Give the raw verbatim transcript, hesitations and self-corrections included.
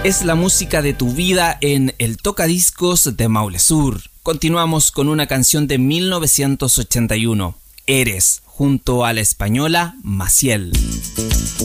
Es la música de tu vida en el Tocadiscos de Maule Sur. Continuamos con una canción de mil novecientos ochenta y uno, Eres, junto a la española Maciel.